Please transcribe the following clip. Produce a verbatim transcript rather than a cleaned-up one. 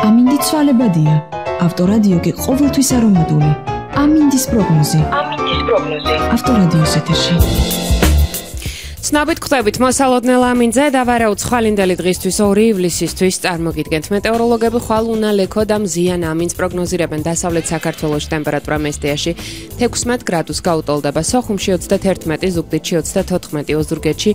ამინდი ცვალებადია. ავტორადიო კი ყოველთვის არომატული. ამინდის პროგნოზი. ამინდის პროგნოზი. ავტორადიოს ეთერში. ცნობით ხვდებით მოსალოდნელ ამინძე და ვარაუდ ხვალინდელი დღისთვის ორი ივლისისთვის წარმოგიდგენთ. მეტეოროლოგები ხვალ უნალექო და მზიან ამინძ პროგნოზირებენ დასავლეთ საქართველოში ტემპერატურა მესტიაში თექვსმეტ გრადუს გაუტოლდება, სოხუმში ოცდათერთმეტი, ზუგდიდში ოცდათოთხმეტი, ოზურგეთში